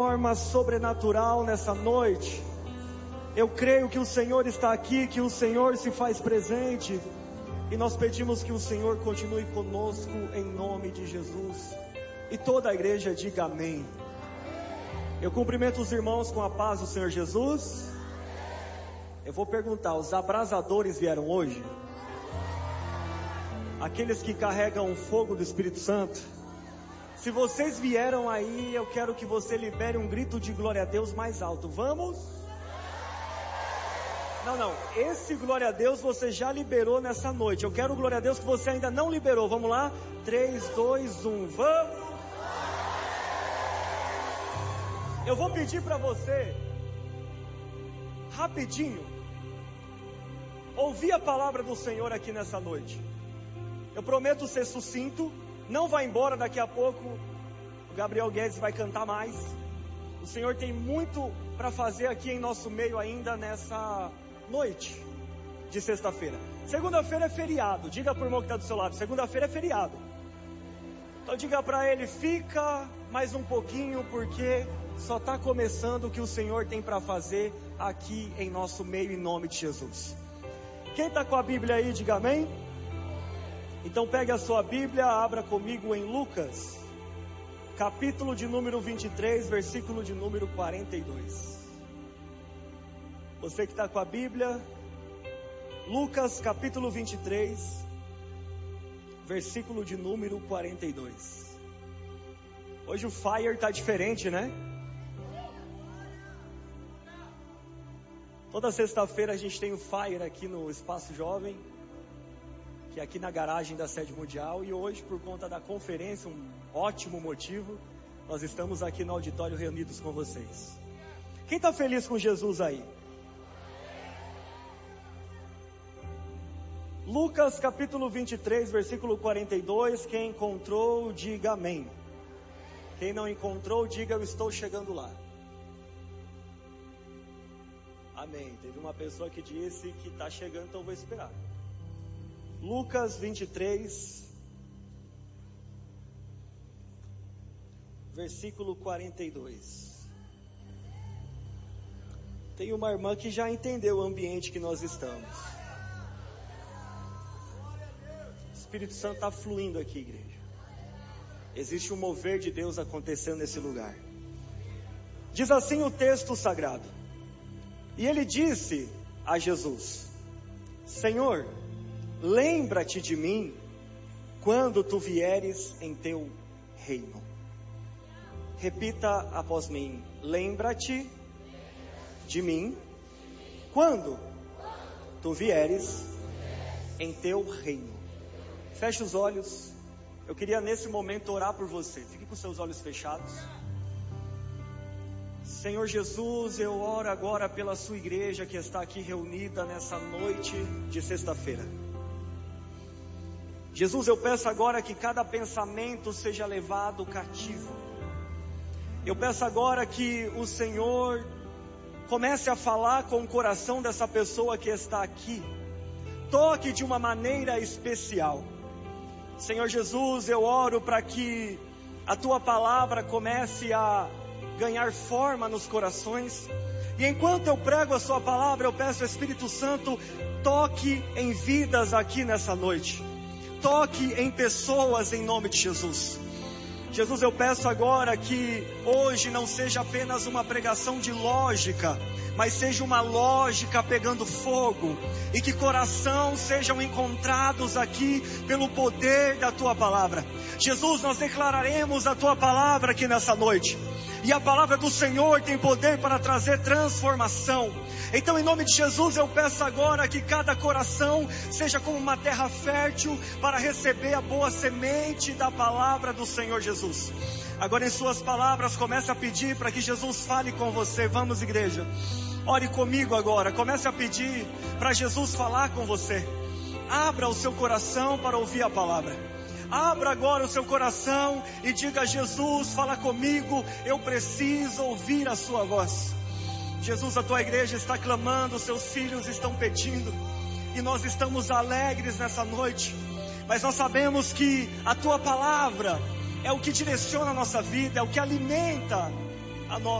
forma sobrenatural nessa noite. Eu creio que o Senhor está aqui, que o Senhor se faz presente. E nós pedimos que o Senhor continue conosco em nome de Jesus. E toda a igreja diga amém. Eu cumprimento os irmãos com a paz do Senhor Jesus. Eu vou perguntar, os abrasadores vieram hoje? Aqueles que carregam o fogo do Espírito Santo? Se vocês vieram aí, eu quero que você libere um grito de glória a Deus mais alto. Vamos? Não, esse glória a Deus você já liberou nessa noite. Eu quero o glória a Deus que você ainda não liberou. Vamos lá? 3, 2, 1, vamos! Eu vou pedir para você, rapidinho, ouvir a palavra do Senhor aqui nessa noite. Eu prometo ser sucinto, não vai embora daqui a pouco. O Gabriel Guedes vai cantar mais. O Senhor tem muito para fazer aqui em nosso meio ainda nessa noite de sexta-feira. Segunda-feira é feriado. Diga para o irmão que está do seu lado, segunda-feira é feriado. Então diga para ele, fica mais um pouquinho, porque só está começando o que o Senhor tem para fazer aqui em nosso meio, em nome de Jesus. Quem está com a Bíblia aí, diga amém. Então pegue a sua Bíblia, abra comigo em Lucas, capítulo de número 23, versículo de número 42. Você que está com a Bíblia, Lucas capítulo 23, versículo de número 42. Hoje o fire está diferente, né? Toda sexta-feira a gente tem o fire aqui no Espaço Jovem, que é aqui na garagem da Sede Mundial. E hoje, por conta da conferência, um ótimo motivo, nós estamos aqui no auditório reunidos com vocês. Quem está feliz com Jesus aí? Lucas capítulo 23, versículo 42, quem encontrou, diga amém. Quem não encontrou, diga eu estou chegando lá. Amém. Teve uma pessoa que disse que está chegando, então eu vou esperar. Lucas 23, versículo 42. Tem uma irmã que já entendeu o ambiente que nós estamos. O Espírito Santo está fluindo aqui, igreja. Existe um mover de Deus acontecendo nesse lugar. Diz assim o texto sagrado. E ele disse a Jesus: Senhor, lembra-te de mim quando tu vieres em teu reino. Repita após mim. Lembra-te de mim quando tu vieres em teu reino. Feche os olhos. Eu queria nesse momento orar por você. Fique com seus olhos fechados. Senhor Jesus, eu oro agora pela sua igreja que está aqui reunida nessa noite de sexta-feira. Jesus, eu peço agora que cada pensamento seja levado cativo. Eu peço agora que o Senhor comece a falar com o coração dessa pessoa que está aqui. Toque de uma maneira especial. Senhor Jesus, eu oro para que a tua palavra comece a ganhar forma nos corações. E enquanto eu prego a sua palavra, eu peço ao Espírito Santo, toque em vidas aqui nessa noite. Toque em pessoas em nome de Jesus. Jesus, eu peço agora que hoje não seja apenas uma pregação de lógica, mas seja uma lógica pegando fogo, e que corações sejam encontrados aqui pelo poder da tua palavra. Jesus, nós declararemos a tua palavra aqui nessa noite, e a palavra do Senhor tem poder para trazer transformação. Então, em nome de Jesus, eu peço agora que cada coração seja como uma terra fértil para receber a boa semente da palavra do Senhor Jesus. Agora, em suas palavras, comece a pedir para que Jesus fale com você. Vamos, igreja, ore comigo agora. Comece a pedir para Jesus falar com você. Abra o seu coração para ouvir a palavra. Abra agora o seu coração e diga: Jesus, fala comigo, eu preciso ouvir a sua voz. Jesus, a tua igreja está clamando, os seus filhos estão pedindo, e nós estamos alegres nessa noite, mas nós sabemos que a tua palavra é o que direciona a nossa vida, é o que alimenta a nós.